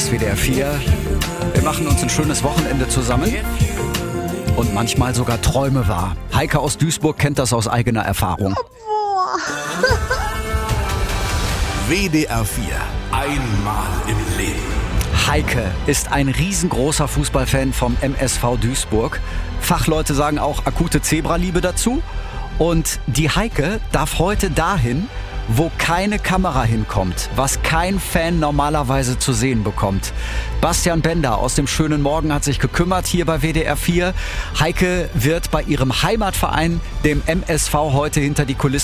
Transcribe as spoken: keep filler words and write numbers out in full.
ist W D R vier. Wir machen uns ein schönes Wochenende zusammen und manchmal sogar Träume wahr. Heike aus Duisburg kennt das aus eigener Erfahrung. W D R vier. Einmal im Leben. Heike ist ein riesengroßer Fußballfan vom M S V Duisburg. Fachleute sagen auch akute Zebraliebe dazu. Und die Heike darf heute dahin, wo keine Kamera hinkommt, was kein Fan normalerweise zu sehen bekommt. Bastian Bender aus dem schönen Morgen hat sich gekümmert hier bei W D R vier. Heike wird bei ihrem Heimatverein, dem M S V, heute hinter die Kulissen